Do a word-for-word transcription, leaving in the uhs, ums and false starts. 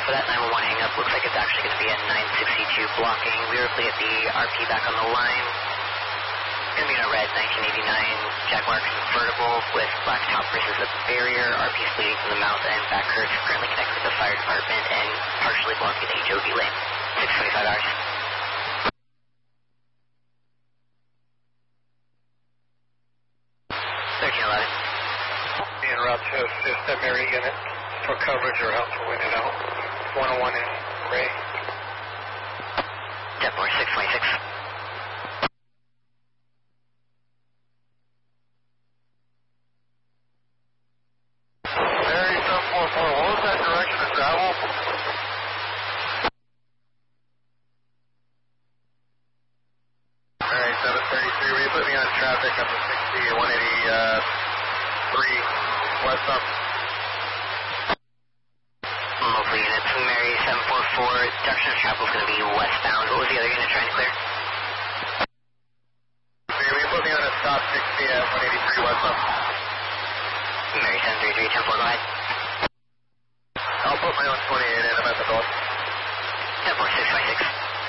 for that nine one one hang up. Looks like it's actually going to be at nine sixty-two blocking. We were at the R P back on the line. Going to be in a red nineteen eighty-nine Jaguar convertible with black top versus a barrier. R P bleeding from the mouth and back hurts. Currently connected with the fire department and partially blocking H O V lane. six twenty-five hours. thirteen eleven. En route to assist that Mary unit for coverage or help to win it out. one oh one in Ray. Jetboard six twenty-six. Mary seven four four, what was that direction of travel? Mary seven thirty-three, will you put me on traffic up to sixty, one eighty-three west up? Local unit, Mary seven four four, direction of travel is going to be westbound. What was the other unit trying to clear? Mary, will you put me on a stop sixty at one eighty-three west up? Mary seven three three, ten four, go ahead. I'll put my own twenty-eight in, I'm at the door. ten four, six twenty-six.